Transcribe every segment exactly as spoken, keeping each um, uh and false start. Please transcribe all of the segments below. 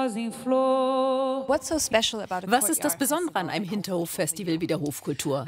Was ist das Besondere an einem Hinterhof-Festival wie der Hofkultur?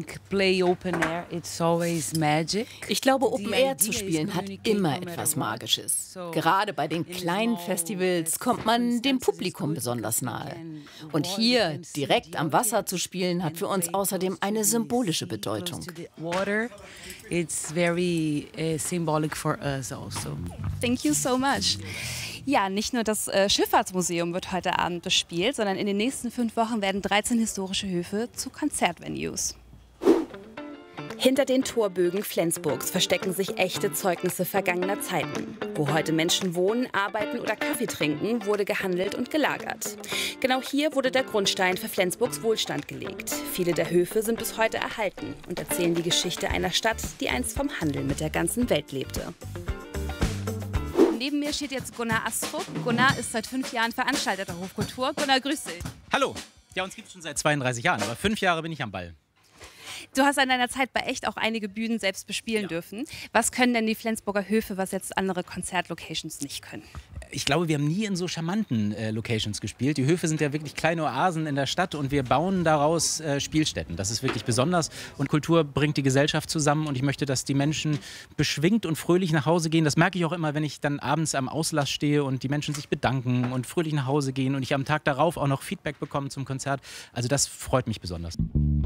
Ich glaube, Open Air zu spielen hat immer etwas Magisches. Gerade bei den kleinen Festivals kommt man dem Publikum besonders nahe. Und hier direkt am Wasser zu spielen, hat für uns außerdem eine symbolische Bedeutung. It's very uh, symbolic for us also. Thank you so much. Ja, nicht nur das äh, Schifffahrtsmuseum wird heute Abend bespielt, sondern in den nächsten fünf Wochen werden dreizehn historische Höfe zu Konzertvenues. Hinter den Torbögen Flensburgs verstecken sich echte Zeugnisse vergangener Zeiten. Wo heute Menschen wohnen, arbeiten oder Kaffee trinken, wurde gehandelt und gelagert. Genau hier wurde der Grundstein für Flensburgs Wohlstand gelegt. Viele der Höfe sind bis heute erhalten und erzählen die Geschichte einer Stadt, die einst vom Handel mit der ganzen Welt lebte. Neben mir steht jetzt Gunnar Asstrup. Gunnar ist seit fünf Jahren Veranstalter der Hofkultur. Gunnar, grüß dich. Hallo. Ja, uns gibt es schon seit zweiunddreißig Jahren, aber fünf Jahre bin ich am Ball. Du hast in deiner Zeit bei Echt auch einige Bühnen selbst bespielen ja. dürfen. Was können denn die Flensburger Höfe, was jetzt andere Konzertlocations nicht können? Ich glaube, wir haben nie in so charmanten äh, Locations gespielt. Die Höfe sind ja wirklich kleine Oasen in der Stadt und wir bauen daraus äh, Spielstätten. Das ist wirklich besonders und Kultur bringt die Gesellschaft zusammen und ich möchte, dass die Menschen beschwingt und fröhlich nach Hause gehen. Das merke ich auch immer, wenn ich dann abends am Auslass stehe und die Menschen sich bedanken und fröhlich nach Hause gehen und ich am Tag darauf auch noch Feedback bekomme zum Konzert. Also das freut mich besonders.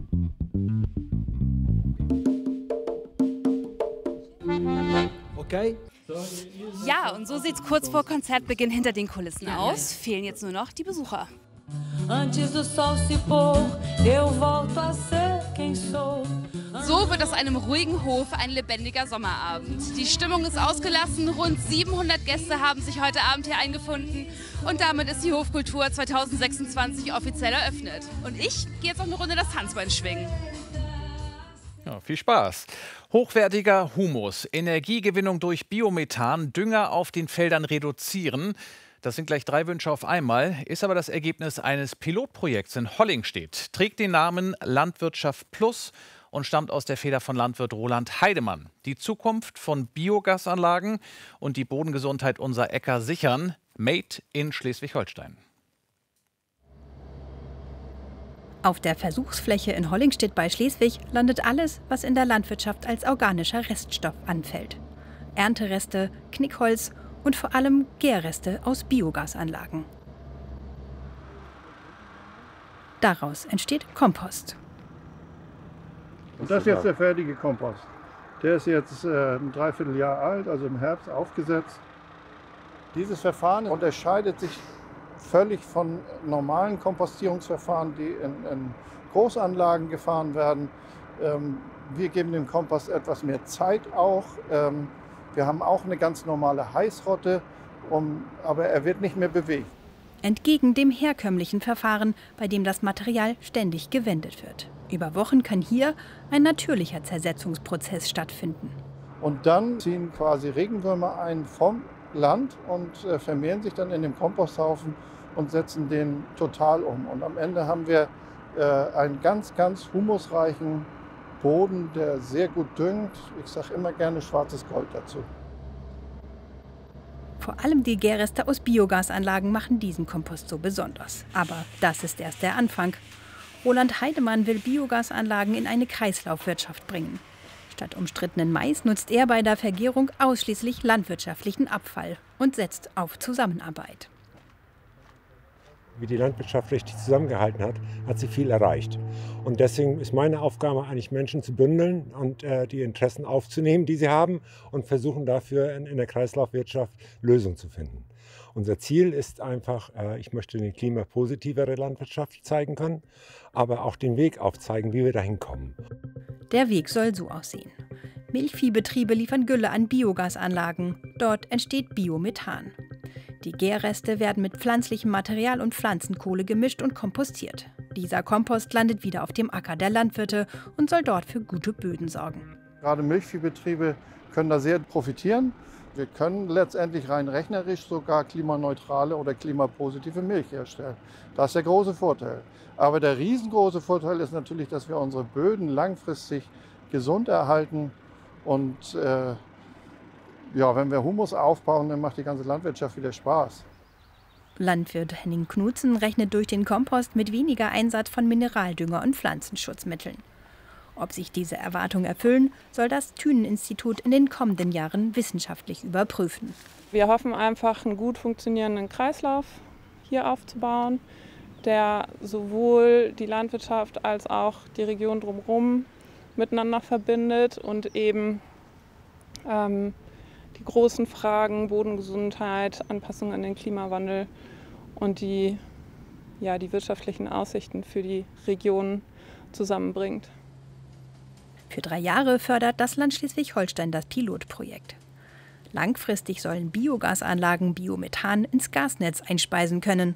Okay. Ja, und so sieht es kurz vor Konzertbeginn hinter den Kulissen aus. Fehlen jetzt nur noch die Besucher. So wird aus einem ruhigen Hof ein lebendiger Sommerabend. Die Stimmung ist ausgelassen, rund siebenhundert Gäste haben sich heute Abend hier eingefunden und damit ist die Hofkultur zweitausendsechsundzwanzig offiziell eröffnet. Und ich gehe jetzt noch eine Runde das Tanzbein schwingen. Ja, viel Spaß. Hochwertiger Humus, Energiegewinnung durch Biomethan, Dünger auf den Feldern reduzieren. Das sind gleich drei Wünsche auf einmal, ist aber das Ergebnis eines Pilotprojekts in Hollingstedt. Trägt den Namen Landwirtschaft Plus und stammt aus der Feder von Landwirt Roland Heidemann. Die Zukunft von Biogasanlagen und die Bodengesundheit unserer Äcker sichern. Made in Schleswig-Holstein. Auf der Versuchsfläche in Hollingstedt bei Schleswig landet alles, was in der Landwirtschaft als organischer Reststoff anfällt. Erntereste, Knickholz und vor allem Gärreste aus Biogasanlagen. Daraus entsteht Kompost. Und das ist jetzt der fertige Kompost. Der ist jetzt äh, ein Dreivierteljahr alt, also im Herbst aufgesetzt. Dieses Verfahren unterscheidet sich völlig von normalen Kompostierungsverfahren, die in, in Großanlagen gefahren werden. Ähm, wir geben dem Kompost etwas mehr Zeit auch. Ähm, wir haben auch eine ganz normale Heißrotte, um, aber er wird nicht mehr bewegt. Entgegen dem herkömmlichen Verfahren, bei dem das Material ständig gewendet wird. Über Wochen kann hier ein natürlicher Zersetzungsprozess stattfinden. Und dann ziehen quasi Regenwürmer ein vom Land und äh, vermehren sich dann in dem Komposthaufen und setzen den total um. Und am Ende haben wir äh, einen ganz, ganz humusreichen Boden, der sehr gut düngt. Ich sage immer gerne schwarzes Gold dazu. Vor allem die Gärreste aus Biogasanlagen machen diesen Kompost so besonders. Aber das ist erst der Anfang. Roland Heidemann will Biogasanlagen in eine Kreislaufwirtschaft bringen. Statt umstrittenen Mais nutzt er bei der Vergärung ausschließlich landwirtschaftlichen Abfall und setzt auf Zusammenarbeit. Wie die Landwirtschaft richtig zusammengehalten hat, hat sie viel erreicht. Und deswegen ist meine Aufgabe eigentlich, Menschen zu bündeln und äh, die Interessen aufzunehmen, die sie haben und versuchen dafür in, in der Kreislaufwirtschaft Lösungen zu finden. Unser Ziel ist einfach, äh, ich möchte eine klimapositivere Landwirtschaft zeigen können, aber auch den Weg aufzeigen, wie wir dahin kommen. Der Weg soll so aussehen. Milchviehbetriebe liefern Gülle an Biogasanlagen. Dort entsteht Biomethan. Die Gärreste werden mit pflanzlichem Material und Pflanzenkohle gemischt und kompostiert. Dieser Kompost landet wieder auf dem Acker der Landwirte und soll dort für gute Böden sorgen. Gerade Milchviehbetriebe können da sehr profitieren. Wir können letztendlich rein rechnerisch sogar klimaneutrale oder klimapositive Milch herstellen. Das ist der große Vorteil. Aber der riesengroße Vorteil ist natürlich, dass wir unsere Böden langfristig gesund erhalten. Und äh, ja, wenn wir Humus aufbauen, dann macht die ganze Landwirtschaft wieder Spaß. Landwirt Henning Knutzen rechnet durch den Kompost mit weniger Einsatz von Mineraldünger und Pflanzenschutzmitteln. Ob sich diese Erwartungen erfüllen, soll das Thünen-Institut in den kommenden Jahren wissenschaftlich überprüfen. Wir hoffen einfach, einen gut funktionierenden Kreislauf hier aufzubauen, der sowohl die Landwirtschaft als auch die Region drumherum miteinander verbindet und eben ähm, die großen Fragen Bodengesundheit, Anpassung an den Klimawandel und die, ja, die wirtschaftlichen Aussichten für die Region zusammenbringt. Für drei Jahre fördert das Land Schleswig-Holstein das Pilotprojekt. Langfristig sollen Biogasanlagen Biomethan ins Gasnetz einspeisen können.